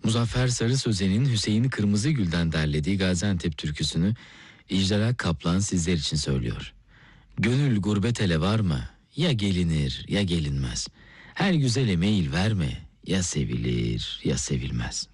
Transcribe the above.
Muzaffer Sarı Sözen'in Hüseyin Kırmızıgül'den derlediği Gaziantep türküsünü İclal Kaplan sizler için söylüyor. Gönül gurbet ele var mı? Ya gelinir ya gelinmez. Her güzele meyil verme. Ya sevilir ya sevilmez.